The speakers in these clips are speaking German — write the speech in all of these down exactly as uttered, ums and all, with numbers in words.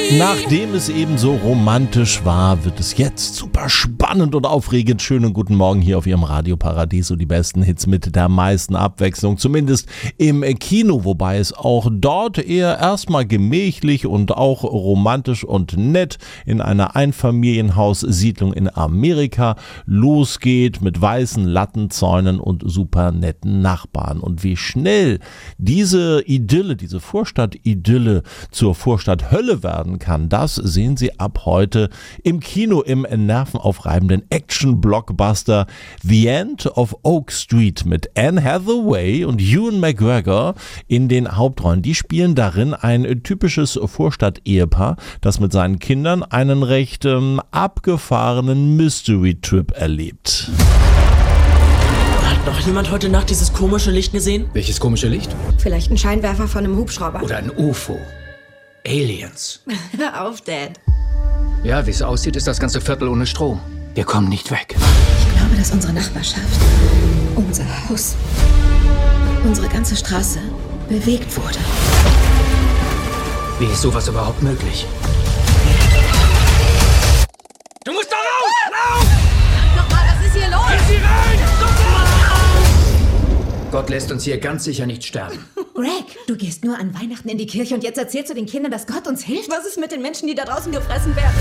Nachdem es eben so romantisch war, wird es jetzt super spannend und aufregend. Schönen guten Morgen hier auf Ihrem Radio Paradiso. Die besten Hits mit der meisten Abwechslung, zumindest im Kino, wobei es auch dort eher erstmal gemächlich und auch romantisch und nett in einer Einfamilienhaussiedlung in Amerika losgeht mit weißen Lattenzäunen und super netten Nachbarn. Und wie schnell diese Idylle, diese Vorstadt-Idylle zur Vorstadt-Hölle werden kann, das sehen Sie ab heute im Kino im nervenaufreibenden Action-Blockbuster The End of Oak Street mit Anne Hathaway und Ewan McGregor in den Hauptrollen. Die spielen darin ein typisches Vorstadt-Ehepaar, das mit seinen Kindern einen recht ähm, abgefahrenen Mystery-Trip erlebt. Hat noch jemand heute Nacht dieses komische Licht gesehen? Welches komische Licht? Vielleicht ein Scheinwerfer von einem Hubschrauber. Oder ein U F O. Aliens. Hör auf, Dad. Ja, wie es aussieht, ist das ganze Viertel ohne Strom. Wir kommen nicht weg. Ich glaube, dass unsere Nachbarschaft, unser Haus, unsere ganze Straße bewegt wurde. Wie ist sowas überhaupt möglich? Du musst da raus! Raus! Sag mal, was ist hier los? Geh sie rein! Sofort! Gott lässt uns hier ganz sicher nicht sterben. Greg, du gehst nur an Weihnachten in die Kirche und jetzt erzählst du den Kindern, dass Gott uns hilft? Was ist mit den Menschen, die da draußen gefressen werden?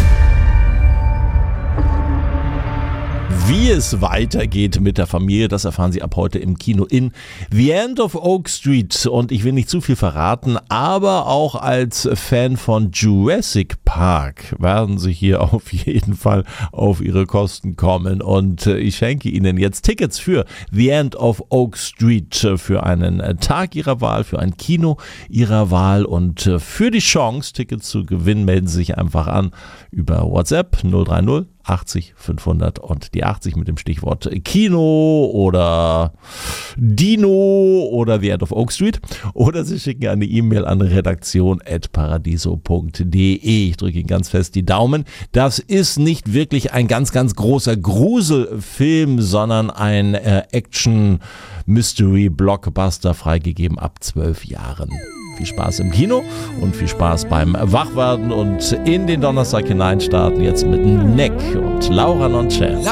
Wie es weitergeht mit der Familie, das erfahren Sie ab heute im Kino in The End of Oak Street. Und ich will nicht zu viel verraten, aber auch als Fan von Jurassic Park werden Sie hier auf jeden Fall auf Ihre Kosten kommen. Und ich schenke Ihnen jetzt Tickets für The End of Oak Street für einen Tag Ihrer Wahl, für ein Kino Ihrer Wahl. Und für die Chance, Tickets zu gewinnen, melden Sie sich einfach an über WhatsApp null drei null achtzig fünfhundert und die achtzig mit dem Stichwort Kino oder Dino oder The End of Oak Street, oder Sie schicken eine E-Mail an redaktion at paradiso punkt de. Ich drücke Ihnen ganz fest die Daumen. Das ist nicht wirklich ein ganz, ganz großer Gruselfilm, sondern ein äh, Action-Mystery-Blockbuster, freigegeben ab zwölf Jahren. Viel Spaß im Kino und viel Spaß beim Wachwerden und in den Donnerstag hineinstarten jetzt mit Neck und Laura Nonchel.